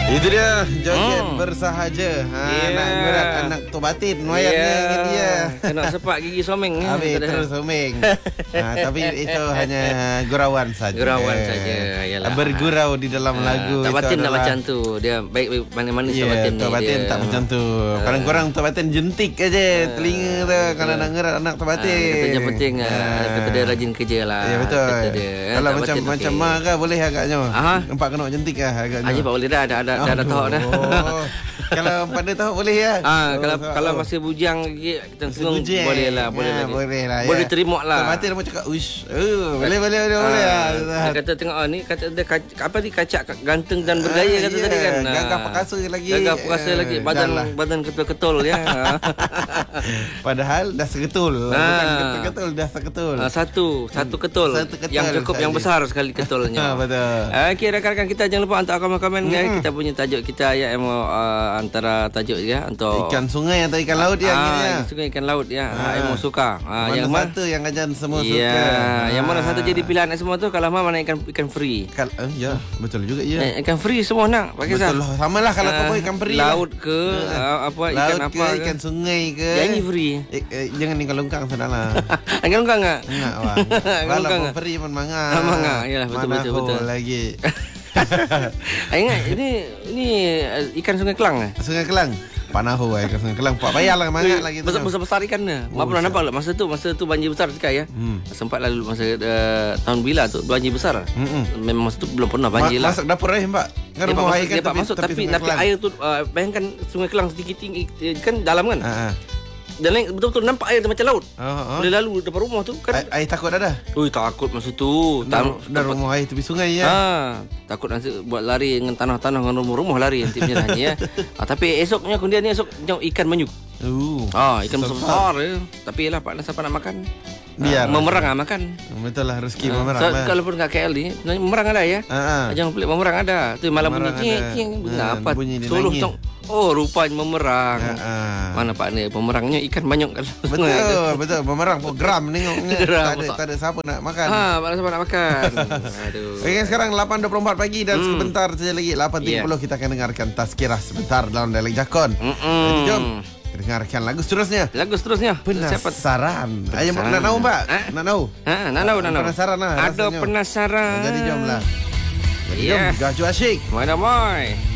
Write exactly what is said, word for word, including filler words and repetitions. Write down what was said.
Itu dia joget Hmm. bersahaja. Ha, Yeah. Nak ngerat anak tu batin wayangnya Yeah. dengan dia. Kena sepak gigi someng. eh. Habis Tak ada. terus someng. ha, Tapi itu hanya gurauan saja. Gurauan saja, yalah. Bergurau di dalam Ah, lagu tak itu batin tak adalah- macam tu. Dia baik-baik manis-manis tak Ya, batin ni. tak batin dia. tak macam tu. Kadang-kadang tak batin jentik aja telinga tu kalau nak ngerat anak tak Ah, batin. kata yang penting ah, Ah. kata dia rajin kerja lah. Ya betul. Kata dia. eh, Kalau tak macam batin, macam okey. mak ke boleh agaknya. Aha. Nampak kena jentik lah agaknya. Aje Pak boleh dah, dah dah dah, dah tahu dah. Oh. Kalau pada tahu boleh ya. Ah, Oh, kalau so- kalau oh. masih bujang lagi kita Masih tengok bujang. boleh lah, boleh Ah, lagi. boleh lah, ya. Boleh terima lah. Tak batin mau cakap uish. Oh, boleh boleh boleh boleh. Ah, Ah, dia kata tengok ah, ni kata dia kac, apa ni kacak ganteng dan bergaya Ah, kata ya. tadi kan. Ah. Gagah perkasa lagi. Gagah perkasa Ah, lagi badan dah lah. badan ketul-ketul ya. Padahal dah seketul. Ah. Bukan ketul-ketul dah seketul. Ah, satu, satu ketul. Satu ketul yang cukup yang saja. besar sekali ketulnya. Ah, betul. Okey, rakan-rakan kita jangan lupa hantar komen-komen ya. Kita punya tajuk kita ya emo uh, antara tajuk ya untuk Ikan sungai atau ikan laut ya akhirnya. Ah, sungai ikan laut ya. Ah, emo suka. Ah, Mana yang mana? satu yang ajan semua Ya, suka. yang mana Ah. satu jadi pilihan semua tu kalau mana ikan ikan free. Kal eh, ya, betul juga ya. Eh, ikan free semua nak pakai sah. Betul lah. Sama lah kalau Ah, kau mau ikan peri. laut ke ah, apa laut ikan ke, apa ikan sungai ke. Janji free. Eh, eh, jangan ikan longkang sudahlah. Ikan longkang enggak? Enggak wah. Ikan Kalau longkang pun enggak? peri pun manga. Ah, manga. Yalah, betul, Mana betul, hole betul. lagi. Ah, ingat ini ini uh, ikan sungai Kelang eh? Sungai Kelang. Panaho eh ikan Sungai Kelang. Pak payah lah mangat lagi tu. Besar besar ikannya. Mak Oh, pernah siap. nampak tak masa tu masa tu banjir besar sekali ya. Hmm. Sempat lalu masa uh, tahun bila tu banjir besar. Mm-mm. Memang masa tu belum pernah Ma- banjir lah. Masuk dapur eh, Mbak. Kan Dia rumah pak air masuk, kan dia pak masuk tapi Sungai tapi Kelang. air tu uh, bayangkan sungai Kelang sedikit tinggi eh, kan dalam kan. Ha ah. Dan lain betul-betul nampak air tu macam laut. Oh, oh. Boleh lalu depan rumah tu kan. Air, air takut dah dah. Ui takut masa tu. Dah, Tan- dah rumah air tepi sungai ya. Ha, takut nanti buat lari dengan tanah-tanah dengan rumah-rumah lari nanti punya nanya ya. Ha, tapi esoknya kemudian ni esok tengok ikan manyuk. Uh. Ah, ikan besar-besar ya. Tapi yalah Pak siapa nak makan? Biar. Ah, memerang ah makan. Betul lah rezeki Ah, memerang. so, lah. kalau pun kat K L ni, sebenarnya memerang ada ya. Ha ah. Jangan pelik memerang ada. Tu malam bunyi Memerang king ada. king bunyi Ah, apa? bunyi dia Suluh nangis. tong. Oh, rupanya memerang. Ha ah. Mana Pak ni pemerangnya ikan banyak kan. Betul, betul. Memerang program nengoknya. Geram, Tak ada Pak. tak ada siapa nak makan. Ha, mana siapa nak makan? Aduh. Okey, sekarang lapan dua puluh empat pagi dan Hmm. sebentar saja lagi lapan tiga puluh kita akan dengarkan Tazkirah sebentar dalam dialek Jakon. Jadi jom Mm-mm. kita dengarkan lagu seterusnya. Lagu seterusnya. Siapa? Penasaran. Ayo Penasaran. nak tahu Mbak? Eh? Nak tahu? Ha, nak tahu, nak tahu. Penasaran lah Ada rasanya. penasaran. Jadi jomlah. Jadi Ya. jom, gajo asyik. Mana boy?